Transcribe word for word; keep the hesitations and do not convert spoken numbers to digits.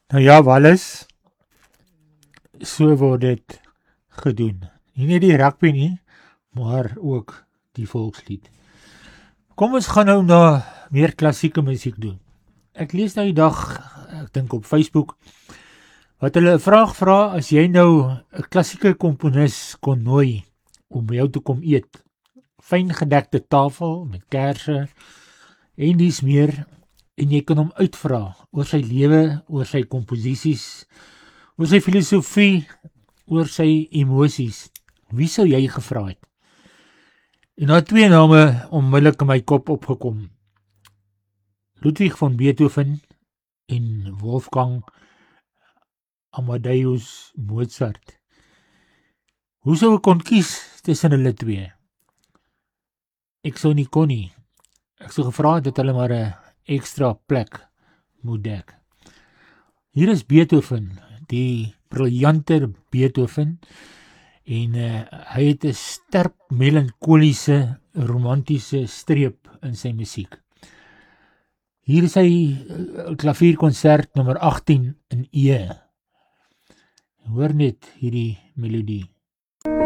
Nou ja, Wallis, so word dit gedoen. Nie net die rugby nie, maar ook die volkslied. Kom ons gaan nou na meer klassieke musiek doen. Ek lees nou die dag, ek dink op Facebook, wat hulle 'n vraag vra, as jy nou 'n klassieke komponis kon nooi om by jou te kom eet, fyn gedekte tafel met kersse en dies meer, en jy kan hom uitvra oor sy lewe, oor sy komposisies, oor sy filosofie, oor sy emosies. Wie sou jy gevra het? En daar twee name onmiddellik in my kop opgekom. Ludwig van Beethoven en Wolfgang Amadeus Mozart. Hoe sou ek kon kies tussen hulle twee? Ek sou nie kon nie. Ek sou gevra het dat hulle maar 'n ekstra plek moet dek. Hier is Beethoven, die briljante Beethoven, en uh, hy het 'n sterk melankoliese, romantiese streep in sy musiek. Hier is hy uh, klavierkonsert nommer agttien in E. Hoor net hierdie melodie.